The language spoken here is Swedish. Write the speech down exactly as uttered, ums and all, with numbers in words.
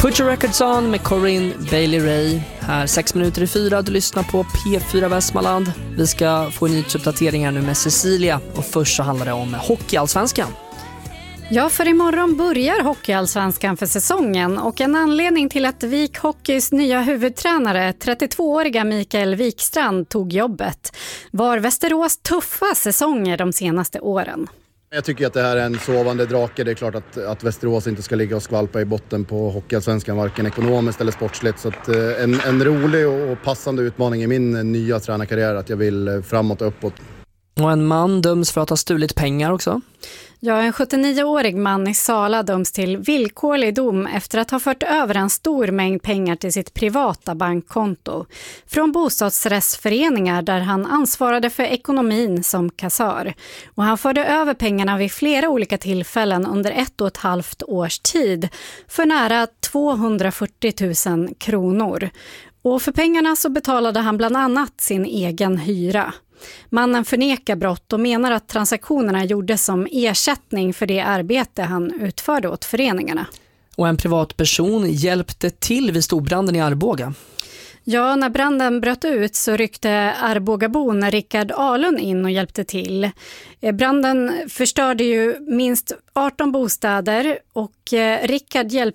Put your records on med Corinne Bailey Rae. Här sex minuter i fyra, du lyssnar på P fyra Västmanland. Vi ska få en nyhetsuppdatering här nu med Cecilia. Och först så handlar det om hockeyallsvenskan. Ja, för imorgon börjar hockeyallsvenskan för säsongen. Och en anledning till att Vik Hockeys nya huvudtränare, trettiotvååriga Mikael Wikstrand, tog jobbet var Västerås tuffa säsonger de senaste åren. Jag tycker att det här är en sovande drake. Det är klart att, att Västerås inte ska ligga och skvalpa i botten på hockeyallsvenskan, varken ekonomiskt eller sportsligt. Så att, en, en rolig och passande utmaning i min nya tränarkarriär att jag vill framåt och uppåt. Och en man döms för att ha stulit pengar också. Ja, en sjuttionioårig man i Sala döms till villkorlig dom efter att ha fört över en stor mängd pengar till sitt privata bankkonto från bostadsrättsföreningar där han ansvarade för ekonomin som kassör. Och han förde över pengarna vid flera olika tillfällen under ett och ett halvt års tid för nära tvåhundrafyrtio tusen kronor. Och för pengarna så betalade han bland annat sin egen hyra. Mannen förnekar brott och menar att transaktionerna gjordes som ersättning för det arbete han utförde åt föreningarna. Och en privatperson hjälpte till vid storbranden i Arboga. Ja, när branden bröt ut så ryckte Arbogabon Rickard Alund in och hjälpte till. Branden förstörde ju minst arton bostäder och Rickard hjälpte